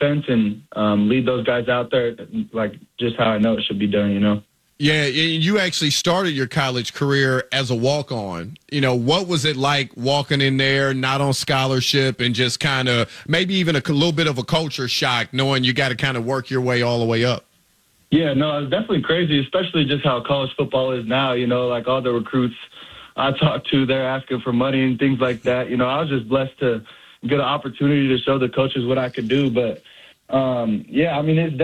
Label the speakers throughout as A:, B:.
A: defense and lead those guys out there like just how I know it should be done, you know.
B: Yeah, you actually started your college career as a walk-on. You know, what was it like walking in there, not on scholarship, and just kind of maybe even a little bit of a culture shock, knowing you got to kind of work your way all the way up?
A: Yeah, no, it's definitely crazy, especially just how college football is now. You know, like all the recruits I talk to, they're asking for money and things like that. You know, I was just blessed to get an opportunity to show the coaches what I could do. But, yeah, I mean, it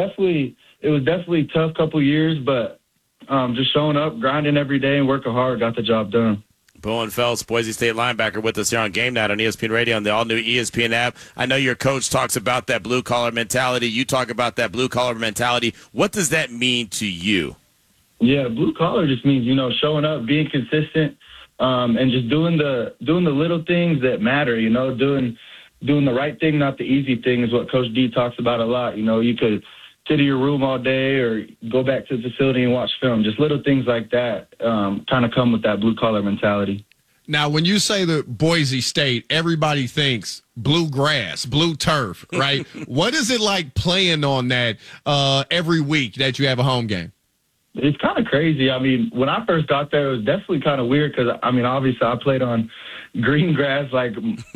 A: was definitely a tough couple years, but just showing up, grinding every day, and working hard got the job done.
C: Bowen Phelps, Boise State linebacker, with us here on Game Night on ESPN Radio and the all-new ESPN app. I know your coach talks about that blue-collar mentality. You talk about that blue-collar mentality. What does that mean to you?
A: Yeah, blue-collar just means, you know, showing up, being consistent, and just doing the little things that matter, you know, doing the right thing, not the easy thing is what Coach D talks about a lot. You know, you could sit in your room all day or go back to the facility and watch film. Just little things like that kind of come with that blue-collar mentality.
B: Now, when you say the Boise State, everybody thinks blue grass, blue turf, right? What is it like playing on that every week that you have a home game?
A: It's kind of crazy. I mean, when I first got there, it was definitely kind of weird because, I mean, obviously I played on green grass like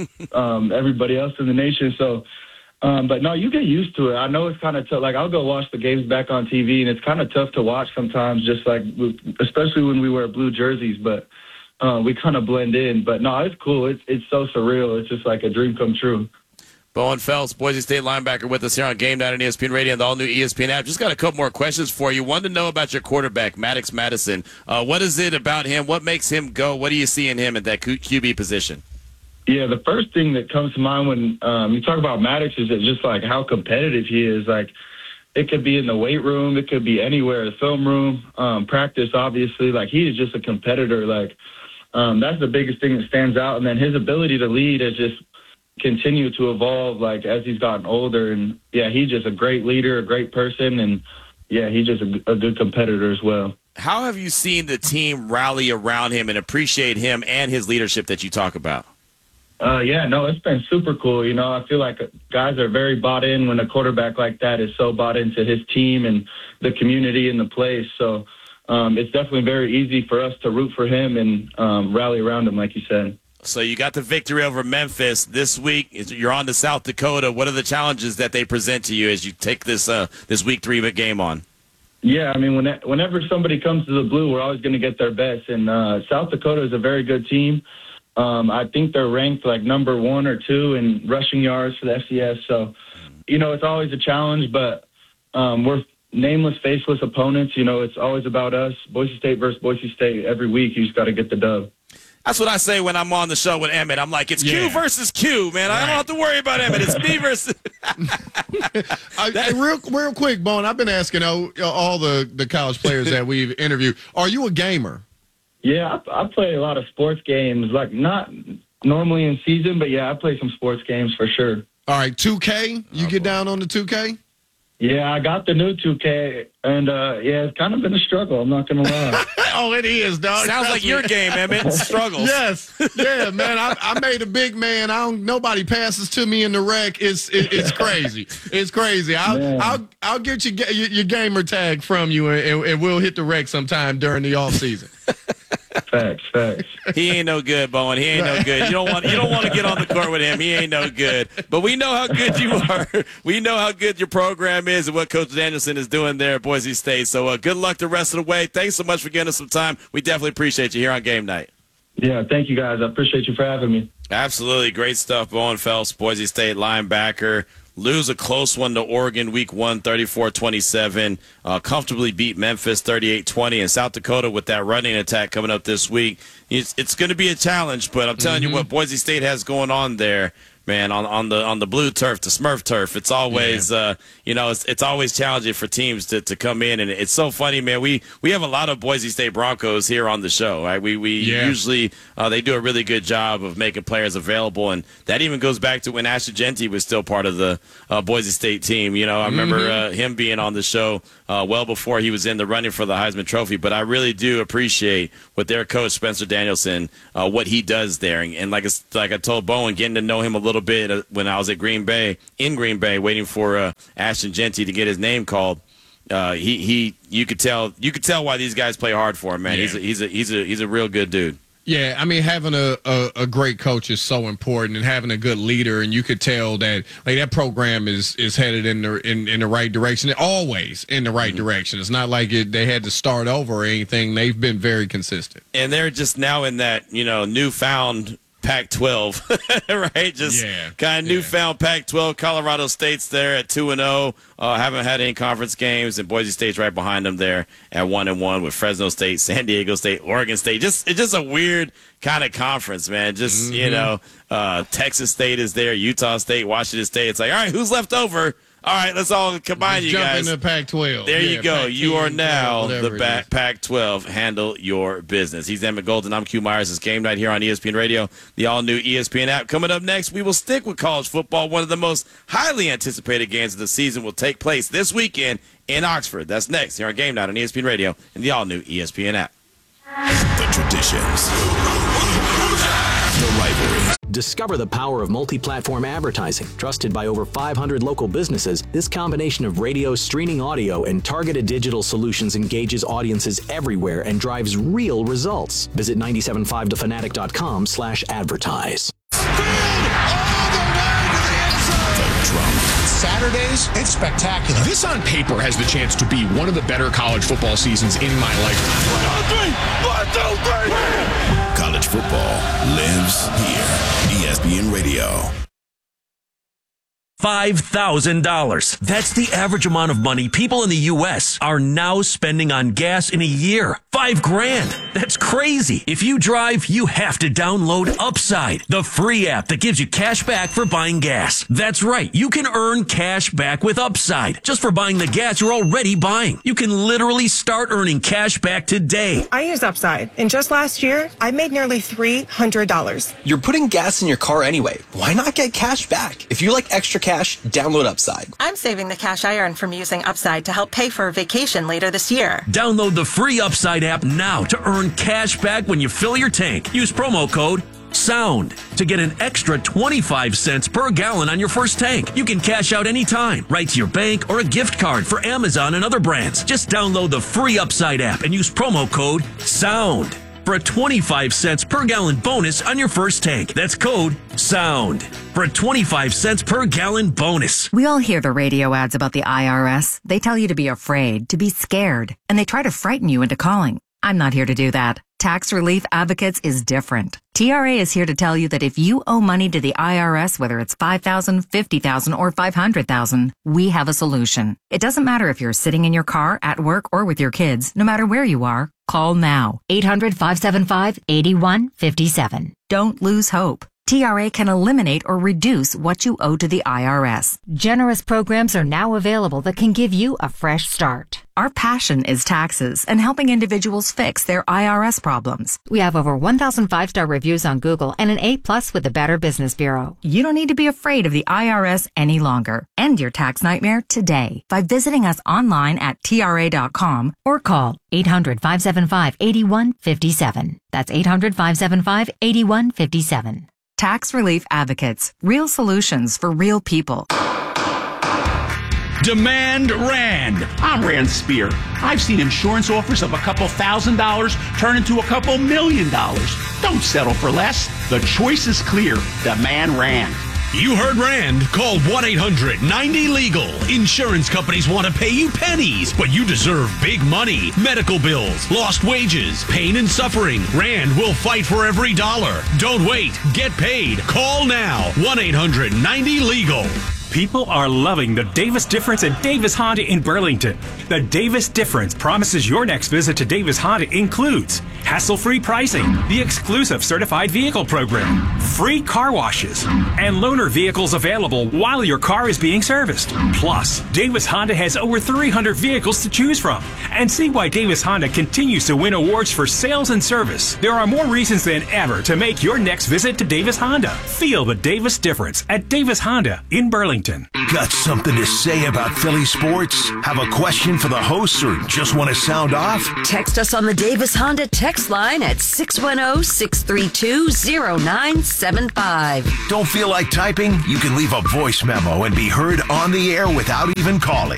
A: everybody else in the nation. So, but no, you get used to it. I know it's kind of tough. Like, I'll go watch the games back on TV, and it's kind of tough to watch sometimes, just like, especially when we wear blue jerseys, but we kind of blend in. But no, it's cool. It's so surreal. It's just like a dream come true.
C: Bowen Phelps, Boise State linebacker, with us here on Game Night on ESPN Radio and the all-new ESPN app. Just got a couple more questions for you. Wanted to know about your quarterback, Maddox Madison. What is it about him? What makes him go? What do you see in him at that QB position?
A: Yeah, the first thing that comes to mind when you talk about Maddox is just like how competitive he is. Like, it could be in the weight room, it could be anywhere, the film room, practice, obviously. Like, he is just a competitor. Like, that's the biggest thing that stands out. And then his ability to lead has just continued to evolve, like, as he's gotten older. And, yeah, he's just a great leader, a great person. And, yeah, he's just a good competitor as well.
C: How have you seen the team rally around him and appreciate him and his leadership that you talk about?
A: Yeah, no, it's been super cool. You know, I feel like guys are very bought in when a quarterback like that is so bought into his team and the community and the place. So it's definitely very easy for us to root for him and rally around him, like you said.
C: So you got the victory over Memphis this week. You're on to South Dakota. What are the challenges that they present to you as you take this Week 3 game on?
A: Yeah, I mean, whenever somebody comes to the Blue, we're always going to get their best. And South Dakota is a very good team. I think they're ranked like number 1 or 2 in rushing yards for the FCS. So, you know, it's always a challenge, but we're nameless, faceless opponents. You know, it's always about us. Boise State versus Boise State every week. You just got to get the dub.
C: That's what I say when I'm on the show with Emmett. I'm like, it's Q versus Q, man. Right. I don't have to worry about Emmett. It's me versus.
B: Real quick, Bone, I've been asking all the college players that we've interviewed, are you a gamer?
A: Yeah, I play a lot of sports games, like not normally in season, but yeah, I play some sports games for sure.
B: All right, 2K? You get down on the 2K?
A: Yeah, I got the new 2K, and yeah, it's kind of been a struggle. I'm not going to lie.
B: Oh, it is, dog.
C: Sounds like your game, Emmett. Struggles.
B: Yes. Yeah, man. I made a big man. Nobody passes to me in the rec. It's crazy. It's crazy. I'll get your gamer tag from you, and we'll hit the rec sometime during the off season.
A: Facts.
C: He ain't no good, Bowen. He ain't no good. You don't want to get on the court with him. He ain't no good. But we know how good you are. We know how good your program is and what Coach Danielson is doing there at Boise State. So good luck the rest of the way. Thanks so much for giving us some time. We definitely appreciate you here on Game Night.
A: Yeah, thank you, guys. I appreciate you for having me.
C: Absolutely. Great stuff. Bowen Phelps, Boise State linebacker. Lose a close one to Oregon week 1, 34-27. Comfortably beat Memphis 38-20. And South Dakota with that running attack coming up this week. It's going to be a challenge, but I'm telling you what Boise State has going on there. Man, on the blue turf, the Smurf turf, it's always it's always challenging for teams to come in, and it's so funny, man. We have a lot of Boise State Broncos here on the show, right? We usually they do a really good job of making players available, and that even goes back to when Ashley Genty was still part of the Boise State team. You know, I remember him being on the show well before he was in the running for the Heisman Trophy. But I really do appreciate what their coach Spencer Danielson, what he does there, and like I told Bowen, getting to know him a little little bit when I was in Green Bay, waiting for Ashton Genty to get his name called. You could tell why these guys play hard for him, man. Yeah. He's a real good dude.
B: Yeah, I mean, having a great coach is so important, and having a good leader, and you could tell that that program is headed in the right direction, always in the right direction. It's not like they had to start over or anything. They've been very consistent, and
C: they're just now in that newfound Pac-12, right? Just kind of newfound Pac-12. Colorado State's there at 2-0. Haven't had any conference games, and Boise State's right behind them there at 1-1 with Fresno State, San Diego State, Oregon State. It's just a weird kind of conference, man. Just Texas State is there, Utah State, Washington State. It's like, all right, who's left over? All right, let's all combine you guys.
B: Jump into Pac-12.
C: There you go. You are now the Pac-12. Handle your business. He's Emmett Golden. I'm Q Myers. It's Game Night here on ESPN Radio, the all-new ESPN app. Coming up next, we will stick with college football. One of the most highly anticipated games of the season will take place this weekend in Oxford. That's next here on Game Night on ESPN Radio and the all-new ESPN app.
D: The traditions. The rivalry.
E: Discover the power of multi-platform advertising. Trusted by over 500 local businesses, this combination of radio, streaming audio, and targeted digital solutions engages audiences everywhere and drives real results. Visit 975thefanatic.com/advertise.
F: Saturdays, it's spectacular. This on paper has the chance to be one of the better college football seasons in my lifetime.
D: 1, 2, 3. College football lives here. ESPN Radio.
G: $5,000. That's the average amount of money people in the U.S. are now spending on gas in a year. $5,000. That's crazy. If you drive, you have to download Upside, the free app that gives you cash back for buying gas. That's right. You can earn cash back with Upside just for buying the gas you're already buying. You can literally start earning cash back today.
H: I use Upside, and just last year, I made nearly $300.
I: You're putting gas in your car anyway. Why not get cash back? If you like extra cash, download Upside.
H: I'm saving the cash I earn from using Upside to help pay for a vacation later this year.
G: Download the free Upside app now to earn cash back when you fill your tank. Use promo code SOUND to get an extra 25 cents per gallon on your first tank. You can cash out anytime, right to your bank or a gift card for Amazon and other brands. Just download the free Upside app and use promo code SOUND for a 25 cents per gallon bonus on your first tank. That's code SOUND for a 25 cents per gallon bonus.
J: We all hear the radio ads about the IRS. They tell you to be afraid, to be scared, and they try to frighten you into calling. I'm not here to do that. Tax Relief Advocates is different. TRA is here to tell you that if you owe money to the IRS, whether it's $5,000, $50,000, or $500,000, we have a solution. It doesn't matter if you're sitting in your car, at work, or with your kids. No matter where you are, call now. 800-575-8157. Don't lose hope. TRA can eliminate or reduce what you owe to the IRS.
K: Generous programs are now available that can give you a fresh start.
J: Our passion is taxes and helping individuals fix their IRS problems.
K: We have over 1,000 5-star reviews on Google and an A+ with the Better Business Bureau.
J: You don't need to be afraid of the IRS any longer. End your tax nightmare today by visiting us online at TRA.com or call 800-575-8157. That's 800-575-8157. Tax Relief Advocates. Real solutions for real people.
L: Demand Rand. I'm Rand Spear. I've seen insurance offers of a couple $1,000 turn into a couple $1 million. Don't settle for less. The choice is clear. Demand Rand.
F: You heard Rand. Call 1-800-90-LEGAL. Insurance companies want to pay you pennies, but you deserve big money. Medical bills, lost wages, pain and suffering. Rand will fight for every dollar. Don't wait. Get paid. Call now. 1-800-90-LEGAL.
M: People are loving the Davis Difference at Davis Honda in Burlington. The Davis Difference promises your next visit to Davis Honda includes hassle-free pricing, the exclusive certified vehicle program, free car washes, and loaner vehicles available while your car is being serviced. Plus, Davis Honda has over 300 vehicles to choose from. And see why Davis Honda continues to win awards for sales and service. There are more reasons than ever to make your next visit to Davis Honda. Feel the Davis Difference at Davis Honda in Burlington. Burlington.
N: Got something to say about Philly sports? Have a question for the hosts or just want to sound off?
O: Text us on the Davis Honda text line at 610-632-0975.
N: Don't feel like typing? You can leave a voice memo and be heard on the air without even calling.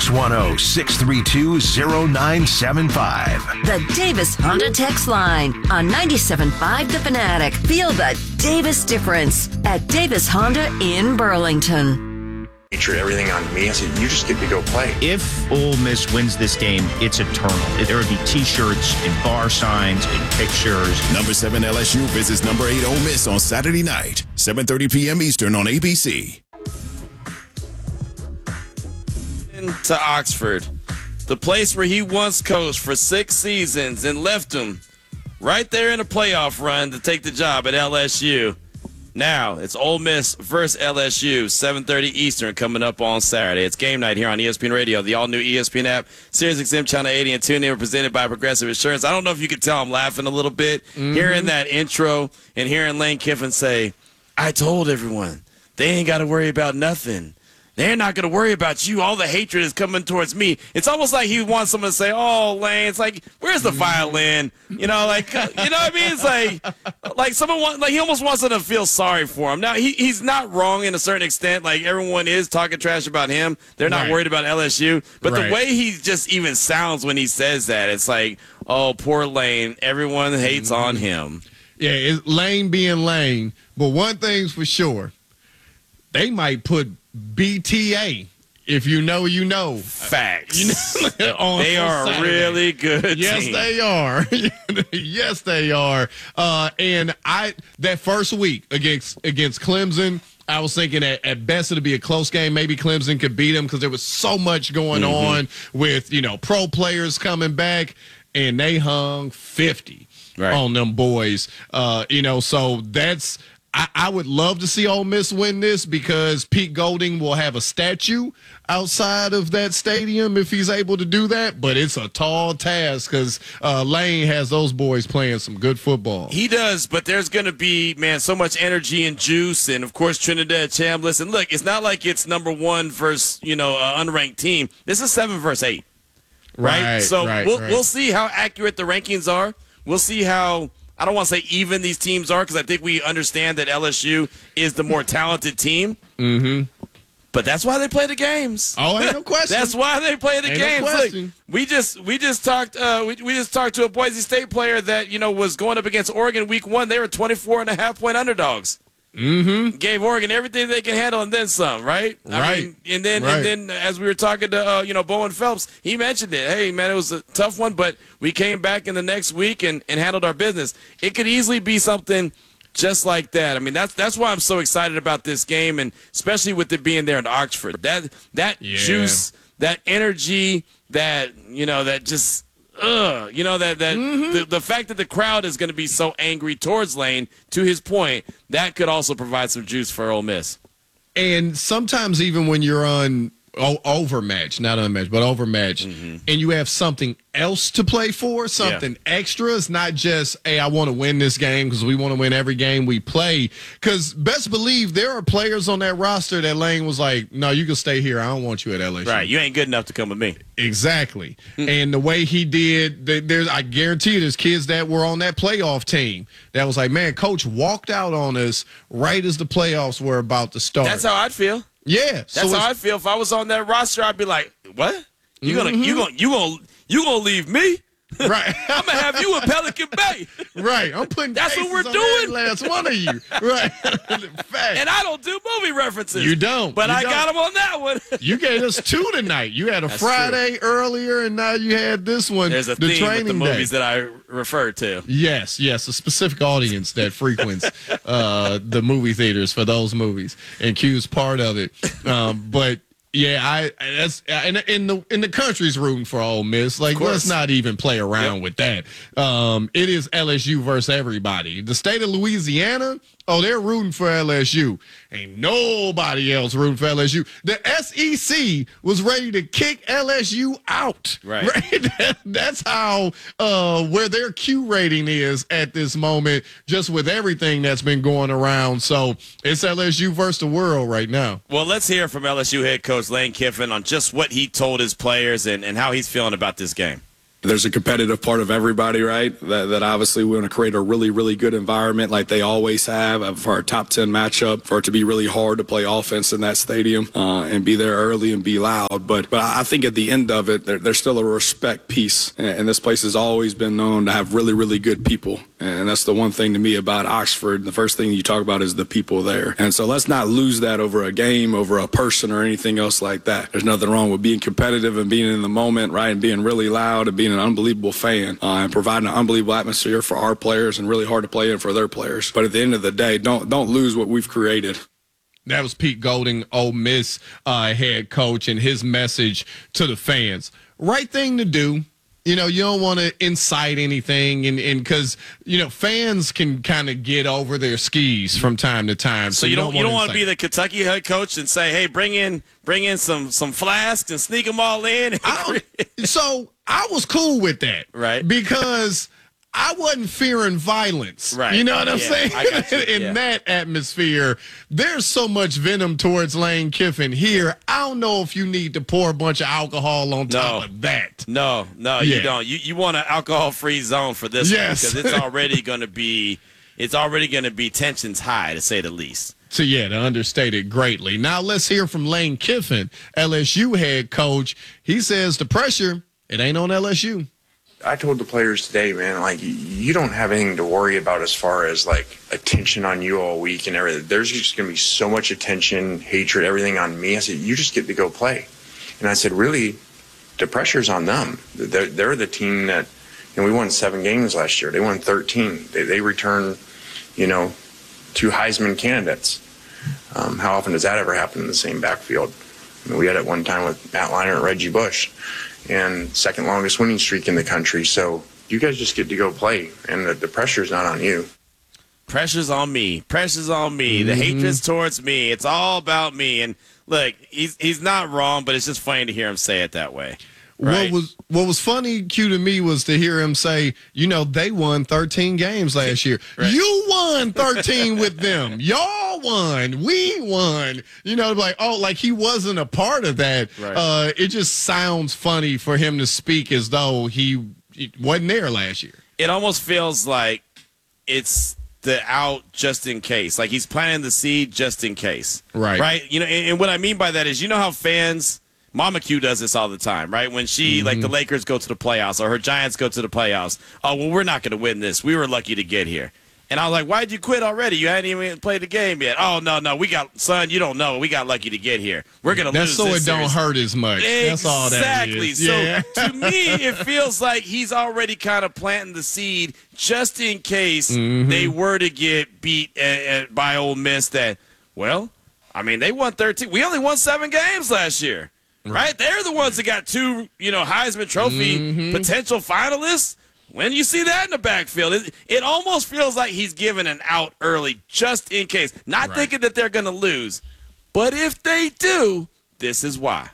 N: 610-632-0975.
O: The Davis Honda text line on 97.5 The Fanatic. Feel the Davis difference at Davis Honda in Burlington.
P: Feature everything on me. I said, you just get to go play.
Q: If Ole Miss wins this game, it's eternal. There would be T-shirts and bar signs and pictures.
D: Number 7 LSU visits number 8 Ole Miss on Saturday night, 7:30 p.m. Eastern on ABC.
C: To Oxford, the place where he once coached for 6 seasons and left him right there in a playoff run to take the job at LSU. Now it's Ole Miss versus LSU, 7:30 Eastern, coming up on Saturday. It's game night here on ESPN Radio, the all-new ESPN app, SiriusXM Channel 80, and TuneIn, presented by Progressive Insurance. I don't know if you can tell I'm laughing a little bit hearing that intro and hearing Lane Kiffin say, I told everyone, they ain't got to worry about nothing. They're not going to worry about you. All the hatred is coming towards me. It's almost like he wants someone to say, oh, Lane, it's like, where's the violin? You know, like, you know what I mean? It's like someone wants, like, he almost wants them to feel sorry for him. Now, he's not wrong in a certain extent. Like, everyone is talking trash about him. They're not worried about LSU. But the way he just even sounds when he says that, it's like, oh, poor Lane. Everyone hates on him.
B: Yeah, it's Lane being Lane. But one thing's for sure, they might put BTA, if you know, you know.
C: Facts. They are a really good
B: yes,
C: team.
B: They are. Yes, they are. And that first week against Clemson, I was thinking at best it'd be a close game. Maybe Clemson could beat them because there was so much going on with, pro players coming back, and they hung 50 on them boys. So that's – I would love to see Ole Miss win this because Pete Golding will have a statue outside of that stadium if he's able to do that. But it's a tall task because Lane has those boys playing some good football.
C: He does, but there's going to be, so much energy and juice. And, of course, Trinidad Chambliss. And, look, it's not like it's number 1 versus, an unranked team. This is 7 versus 8. Right? So we'll see how accurate the rankings are. We'll see how – I don't want to say even these teams are because I think we understand that LSU is the more talented team. Mm-hmm. But that's why they play the games.
B: Oh, ain't no question.
C: That's why they play the games.
B: No question.
C: Look, we just talked to a Boise State player that was going up against Oregon week 1. They were 24.5-point underdogs. Mm-hmm. Gave Oregon everything they can handle and then some, right?
B: Right.
C: And then as we were talking to Bowen Phelps, he mentioned it. Hey, man, it was a tough one, but we came back in the next week and handled our business. It could easily be something just like that. I mean, that's why I'm so excited about this game, and especially with it being there in Oxford. That juice, that energy, that just. The fact that the crowd is going to be so angry towards Lane, to his point, that could also provide some juice for Ole Miss.
B: And sometimes even when you're on overmatch, not unmatched, but overmatch, and you have something else to play for, something extra. It's not just, hey, I want to win this game because we want to win every game we play. Because best believe there are players on that roster that Lane was like, no, you can stay here. I don't want you at LSU.
C: Right, you ain't good enough to come with me.
B: Exactly. And the way he did, I guarantee you there's kids that were on that playoff team that was like, man, Coach walked out on us right as the playoffs were about to start.
C: That's how I'd feel.
B: Yeah.
C: That's how I'd feel. If I was on that roster, I'd be like, what? You gonna leave me?
B: Right.
C: I'm gonna have you in Pelican Bay.
B: Right. I'm putting
C: that's what we're doing.
B: Last one of you. Right.
C: And I don't do movie references.
B: You don't.
C: But I got them on that one.
B: You gave us 2 tonight. You had a Friday earlier, and now you had this one.
C: There's a theme with the movies that I referred to.
B: Yes, a specific audience that frequents the movie theaters for those movies, and Q's part of it. But. Yeah, that's in the country's rooting for Ole Miss. Like, let's not even play around with that. It is LSU versus everybody. The state of Louisiana, Oh, they're rooting for LSU. Ain't nobody else rooting for LSU. The SEC was ready to kick LSU out.
C: Right?
B: That's how where their Q rating is at this moment, just with everything that's been going around. So it's LSU versus the world right now.
C: Well, let's hear from LSU head coach Lane Kiffin on just what he told his players and how he's feeling about this game.
R: There's a competitive part of everybody, right? That obviously we want to create a really, really good environment like they always have for our top 10 matchup, for it to be really hard to play offense in that stadium and be there early and be loud. But I think at the end of it, there's still a respect piece. And this place has always been known to have really, really good people. And that's the one thing to me about Oxford. The first thing you talk about is the people there. And so let's not lose that over a game, over a person, or anything else like that. There's nothing wrong with being competitive and being in the moment, right, and being really loud and being an unbelievable fan and providing an unbelievable atmosphere for our players and really hard to play in for their players. But at the end of the day, don't lose what we've created.
B: That was Pete Golding, Ole Miss head coach, and his message to the fans. Right thing to do. You know, you don't want to incite anything, and because, you know, fans can kind of get over their skis from time to time.
C: So you don't want to be the Kentucky head coach and say, hey, bring in some flasks and sneak them all in.
B: So I was cool with that.
C: Right.
B: Because I wasn't fearing violence.
C: Right.
B: You know what I'm saying?
C: I got you.
B: In that atmosphere, there's so much venom towards Lane Kiffin here. I don't know if you need to pour a bunch of alcohol on top of that.
C: No, you don't. You want an alcohol-free zone for this one because it's already going to be tensions high, to say the least.
B: So, to understate it greatly. Now, let's hear from Lane Kiffin, LSU head coach. He says the pressure, it ain't on LSU.
P: I told the players today, man, like, you don't have anything to worry about as far as, like, attention on you all week and everything. There's just going to be so much attention, hatred, everything on me. I said, you just get to go play. And I said, really, the pressure's on them. They're the team that, we won 7 games last year. They won 13. They returned, 2 Heisman candidates. How often does that ever happen in the same backfield? I mean, we had it one time with Matt Leinart and Reggie Bush, and second longest winning streak in the country. So you guys just get to go play, and the pressure's not on you.
C: Pressure's on me. Pressure's on me. The hatred's towards me. It's all about me. And look, he's not wrong, but it's just funny to hear him say it that way. Right?
B: What was funny, Q, to me was to hear him say, they won 13 games last year. Right. You won 13 with them. Y'all won. We won. Like he wasn't a part of that. Right. It just sounds funny for him to speak as though he wasn't there last year.
C: It almost feels like it's the out just in case. Like he's planting the seed just in case.
B: Right.
C: Right? And what I mean by that is, how fans... Mama Q does this all the time, right? When she, like the Lakers go to the playoffs or her Giants go to the playoffs. Oh, well, we're not going to win this. We were lucky to get here. And I was like, why'd you quit already? You hadn't even played the game yet. Oh, no. Son, you don't know. We got lucky to get here. We're going to lose
B: this
C: series.
B: That's so it don't hurt as much.
C: Exactly.
B: That's all that is.
C: So to me, it feels like he's already kind of planting the seed just in case they were to get beat by Ole Miss that, they won 13. We only won 7 games last year. Right? They're the ones that got 2, Heisman Trophy potential finalists. When you see that in the backfield, it almost feels like he's giving an out early just in case. Not thinking that they're going to lose. But if they do, this is why.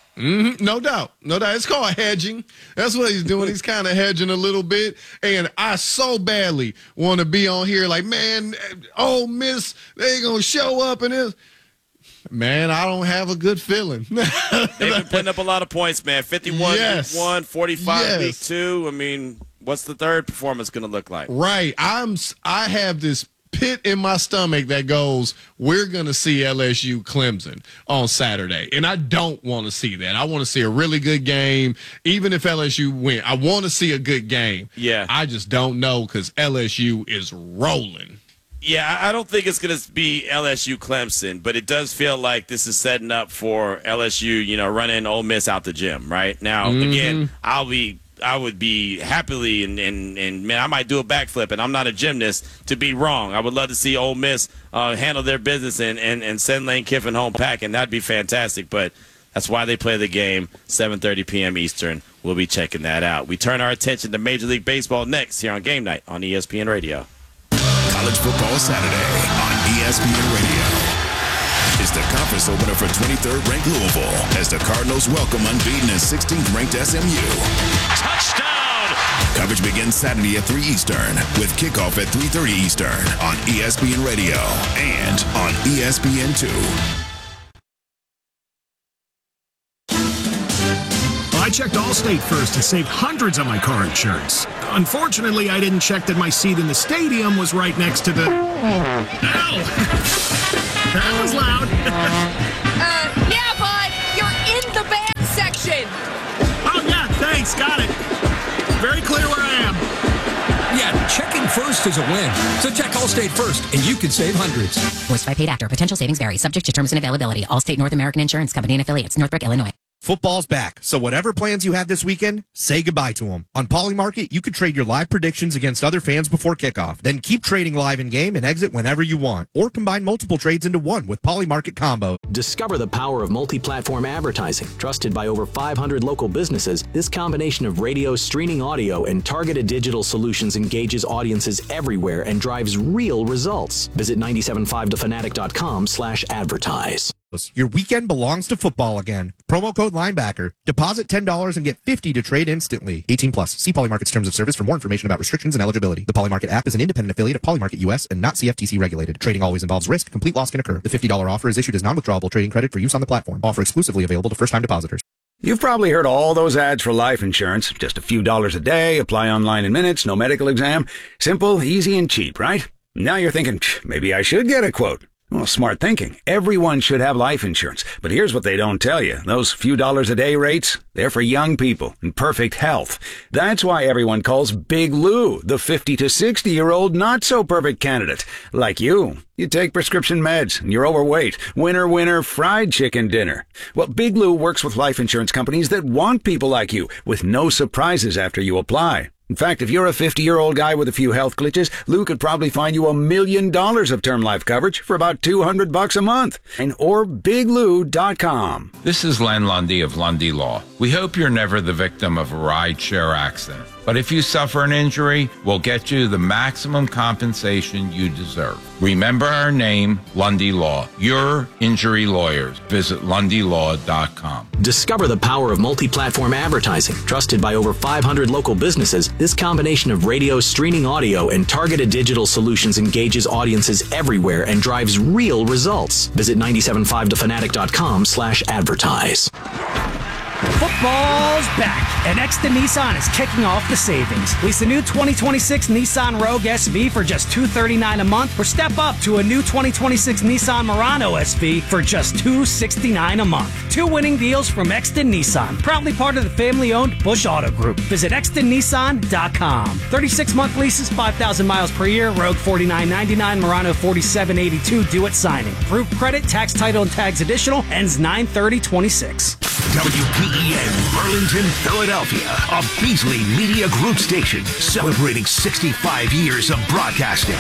B: No doubt. It's called hedging. That's what he's doing. He's kind of hedging a little bit. And I so badly want to be on here like, man, Ole Miss, they going to show up and this. Man, I don't have a good feeling.
C: They've been putting up a lot of points, man. 51 week 1, 45 week 2. I mean, what's the third performance going to look like?
B: Right. I have this pit in my stomach that goes, we're going to see LSU Clemson on Saturday. And I don't want to see that. I want to see a really good game. Even if LSU win, I want to see a good game.
C: Yeah.
B: I just don't know because LSU is rolling.
C: Yeah, I don't think it's going to be LSU Clemson, but it does feel like this is setting up for LSU, running Ole Miss out the gym right now. Again, I would be happily and man, I might do a backflip, and I'm not a gymnast to be wrong. I would love to see Ole Miss handle their business and send Lane Kiffin home packing. That'd be fantastic, but that's why they play the game 7:30 p.m. Eastern. We'll be checking that out. We turn our attention to Major League Baseball next here on Game Night on ESPN Radio.
D: College Football Saturday on ESPN Radio. It's the conference opener for 23rd ranked Louisville as the Cardinals welcome unbeaten and 16th ranked SMU.
F: Touchdown!
D: Coverage begins Saturday at 3 Eastern with kickoff at 3:30 Eastern on ESPN Radio and on ESPN2.
S: I checked Allstate first and saved hundreds on my car insurance. Unfortunately, I didn't check that my seat in the stadium was right next to the... Ow! That was loud.
T: Yeah, bud. You're in the band section.
S: Oh, yeah, thanks. Got it. Very clear where I am.
U: Yeah, checking first is a win. So check Allstate first, and you can save hundreds.
V: Voiced by paid actor. Potential savings vary. Subject to terms and availability. Allstate North American Insurance Company and affiliates. Northbrook, Illinois.
W: Football's back, so whatever plans you have this weekend, say goodbye to them. On Polymarket, you can trade your live predictions against other fans before kickoff. Then keep trading live in-game and exit whenever you want. Or combine multiple trades into one with Polymarket Combo.
E: Discover the power of multi-platform advertising. Trusted by over 500 local businesses, this combination of radio, streaming audio, and targeted digital solutions engages audiences everywhere and drives real results. Visit 975thefanatic.com/advertise.
W: Your weekend belongs to football again. Promo code Linebacker. Deposit $10 and get $50 to trade instantly. 18 plus. See Polymarket's terms of service for more information about restrictions and eligibility. The Polymarket app is an independent affiliate of Polymarket US and not CFTC regulated. Trading always involves risk. Complete loss can occur. The $50 offer is issued as non-withdrawable trading credit for use on the platform. Offer exclusively available to first-time depositors.
X: You've probably heard all those ads for life insurance. Just a few dollars a day, apply online in minutes, no medical exam. Simple, easy, and cheap, right? Now you're thinking, maybe I should get a quote. Well, smart thinking. Everyone should have life insurance. But here's what they don't tell you. Those few dollars a day rates, they're for young people in perfect health. That's why everyone calls Big Lou the 50 to 60-year-old not-so-perfect candidate. Like you. You take prescription meds, and you're overweight. Winner, winner, fried chicken dinner. Well, Big Lou works with life insurance companies that want people like you, with no surprises after you apply. In fact, if you're a 50-year-old guy with a few health glitches, Lou could probably find you $1 million of term life coverage for about $200 a month. And or biglou.com.
Y: This is Len Lundy of Lundy Law. We hope you're never the victim of a ride-share accident. But if you suffer an injury, we'll get you the maximum compensation you deserve. Remember our name, Lundy Law. Your injury lawyers. Visit LundyLaw.com.
E: Discover the power of multi-platform advertising. Trusted by over 500 local businesses, this combination of radio, streaming audio, and targeted digital solutions engages audiences everywhere and drives real results. Visit 975thefanatic.com/advertise.
Z: Football's back, and Exton Nissan is kicking off the savings. Lease a new 2026 Nissan Rogue SV for just $239 a month, or step up to a new 2026 Nissan Murano SV for just $269 a month. Two winning deals from Exton Nissan, proudly part of the family-owned Bush Auto Group. Visit extonnissan.com. 36-month leases, 5,000 miles per year, Rogue $49.99, Murano $47.82 due at signing. Approved credit, tax, title, and tags additional, ends 9/30/26.
N: WPEN Burlington, Philadelphia, a Beasley Media Group station celebrating 65 years of broadcasting.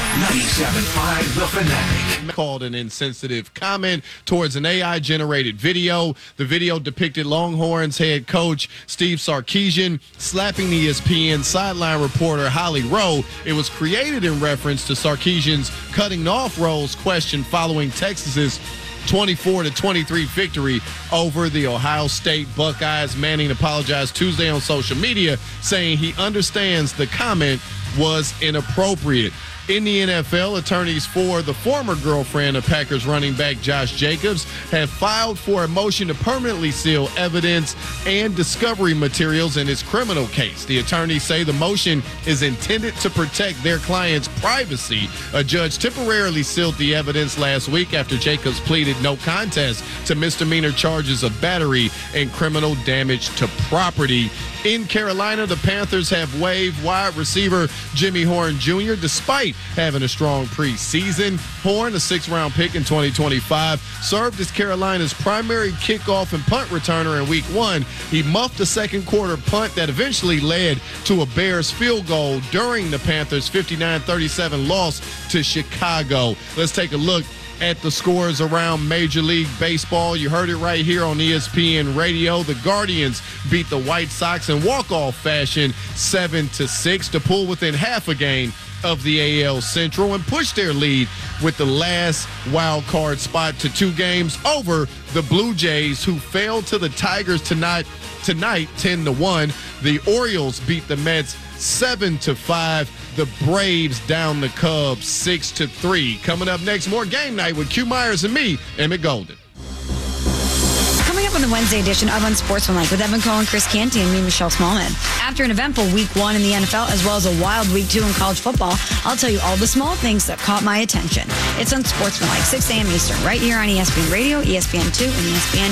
N: 97.5 The Fanatic.
B: Called an insensitive comment towards an AI-generated video. The video depicted Longhorns head coach Steve Sarkisian slapping the ESPN sideline reporter Holly Rowe. It was created in reference to Sarkisian's cutting off Rowe's question following Texas's 24-23 victory over the Ohio State Buckeyes. Manning apologized Tuesday on social media, saying he understands the comment was inappropriate. In the NFL, attorneys for the former girlfriend of Packers running back Josh Jacobs have filed for a motion to permanently seal evidence and discovery materials in his criminal case. The attorneys say the motion is intended to protect their client's privacy. A judge temporarily sealed the evidence last week after Jacobs pleaded no contest to misdemeanor charges of battery and criminal damage to property. In Carolina, the Panthers have waived wide receiver Jimmy Horn Jr. despite having a strong preseason. Horn, a sixth-round pick in 2025, served as Carolina's primary kickoff and punt returner in Week 1. He muffed a second-quarter punt that eventually led to a Bears field goal during the Panthers' 59-37 loss to Chicago. Let's take a look at the scores around Major League Baseball. You heard it right here on ESPN Radio. The Guardians beat the White Sox in walk-off fashion 7-6 to pull within half a game of the AL Central and pushed their lead with the last wild card spot to 2 games over the Blue Jays, who fell to the Tigers tonight 10-1. The Orioles beat the Mets 7-5. The Braves down the Cubs 6-3. Coming up next, more Game Night with Q Myers and me, Emmett Golden.
A: Coming up on the Wednesday edition of Unsportsmanlike with Evan Cohen, Chris Canty, and me, Michelle Smallman. After an eventful Week 1 in the NFL, as well as a wild Week 2 in college football, I'll tell you all the small things that caught my attention. It's Unsportsmanlike, 6 a.m. Eastern, right here on ESPN Radio, ESPN2, and ESPN